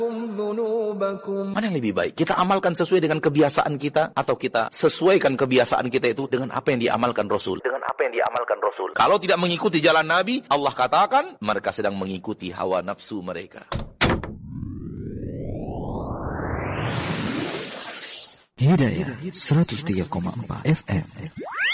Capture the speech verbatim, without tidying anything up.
Mana yang lebih baik? Kita amalkan sesuai dengan kebiasaan kita, atau kita sesuaikan kebiasaan kita itu dengan apa yang diamalkan Rasul? Dengan apa yang diamalkan Rasul. Kalau tidak mengikuti jalan Nabi, Allah katakan mereka sedang mengikuti hawa nafsu mereka. Hidayah seratus tiga koma empat F M.